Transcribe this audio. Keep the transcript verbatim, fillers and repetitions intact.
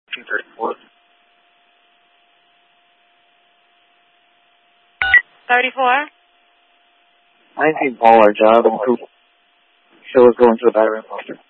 two thirty-four. thirty-four? nineteen Paul, our job, and who show us going to the battery poster.